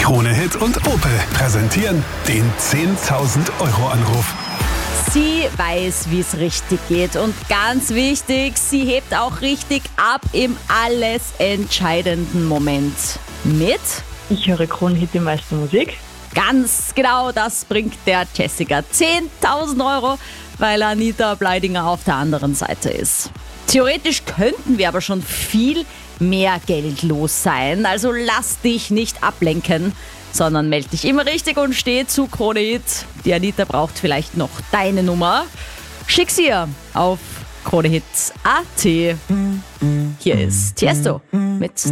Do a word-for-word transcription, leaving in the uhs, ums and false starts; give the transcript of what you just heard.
Krone Hit und Opel präsentieren den zehntausend Euro Anruf. Sie weiß, wie es richtig geht und ganz wichtig, sie hebt auch richtig ab im alles entscheidenden Moment. Mit? Ich höre Kronhit, die meiste Musik. Ganz genau, das bringt der Jessica zehntausend Euro, weil Anita Bleidinger auf der anderen Seite ist. Theoretisch könnten wir aber schon viel mehr Geld los sein, also lass dich nicht ablenken, sondern melde dich immer richtig und steh zu Krone Hit. Die Anita braucht vielleicht noch deine Nummer. Schick sie ihr auf kronehit punkt at. Hier ist Tiesto mit